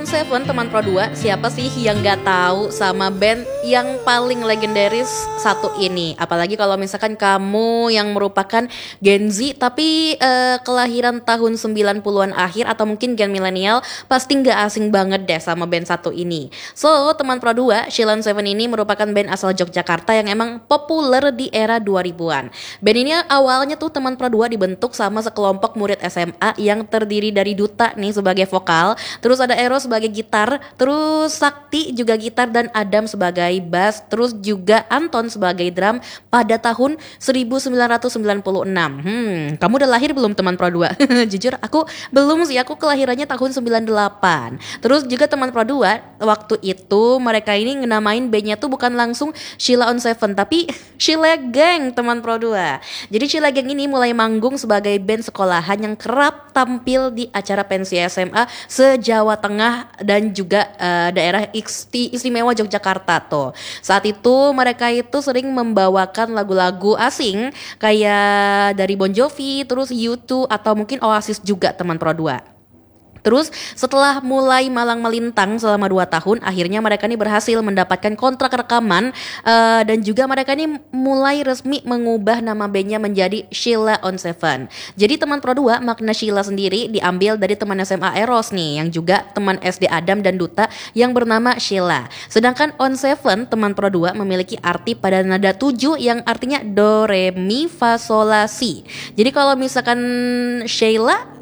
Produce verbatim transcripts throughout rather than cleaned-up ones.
Seven teman Pro dua, siapa sih yang nggak tahu sama band yang paling legendaris satu ini? Apalagi kalau misalkan kamu yang merupakan Gen Z tapi eh, kelahiran tahun sembilan puluhan akhir atau mungkin Gen milenial, pasti nggak asing banget deh sama band satu ini. So, teman Pro dua, Sheila on Seven ini merupakan band asal Yogyakarta yang emang populer di era dua ribuan. Band ini awalnya tuh teman Pro dua dibentuk sama sekelompok murid S M A yang terdiri dari Duta nih sebagai vokal, terus ada Eros sebagai gitar, terus Sakti juga gitar dan Adam sebagai bass, terus juga Anton sebagai drum pada tahun seribu sembilan ratus sembilan puluh enam. Hmm, kamu udah lahir belum teman Pro dua? Jujur aku belum sih, aku kelahirannya tahun sembilan puluh delapan. Terus juga teman Pro dua waktu itu mereka ini ngenamain bandnya tuh bukan langsung Sheila on Seven tapi Sheila Gang teman Pro dua. Jadi Sheila Gang ini mulai manggung sebagai band sekolahan yang kerap tampil di acara pensi S M A se-Jawa Tengah dan juga uh, daerah Isti, istimewa Yogyakarta tuh. Saat itu mereka itu sering membawakan lagu-lagu asing kayak dari Bon Jovi, terus U two atau mungkin Oasis juga teman Pro dua. Terus setelah mulai malang melintang selama dua tahun, akhirnya mereka ini berhasil mendapatkan kontrak rekaman uh, dan juga mereka ini mulai resmi mengubah nama bandnya menjadi Sheila on Seven. Jadi teman Pro dua, makna Sheila sendiri diambil dari teman S M A Eros nih, yang juga teman S D Adam dan Duta yang bernama Sheila. Sedangkan on Seven, teman Pro dua memiliki arti pada nada tujuh yang artinya do, re, mi, fa, sol, la, si. Jadi kalau misalkan Sheila,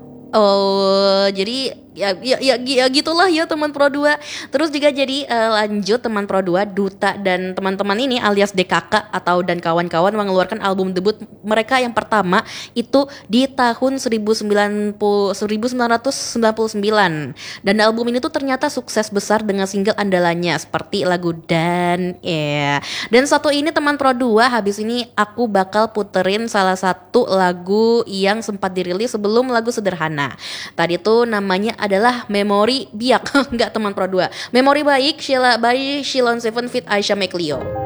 oh, jadi ya ya ya, ya gitulah ya teman Pro dua. Terus juga jadi uh, lanjut teman Pro dua, Duta dan teman-teman ini alias D K K atau dan kawan-kawan mengeluarkan album debut mereka yang pertama itu di tahun seribu sembilan ratus sembilan puluh sembilan. Dan album ini tuh ternyata sukses besar dengan single andalannya seperti lagu Dan ya. Yeah. Dan satu ini teman Pro dua, habis ini aku bakal puterin salah satu lagu yang sempat dirilis sebelum lagu Sederhana. Tadi tuh namanya adalah Memori Biak. Enggak teman Pro dua. Memori Baik, Sheila by Sheila on Seven feat Aisyah Meklio.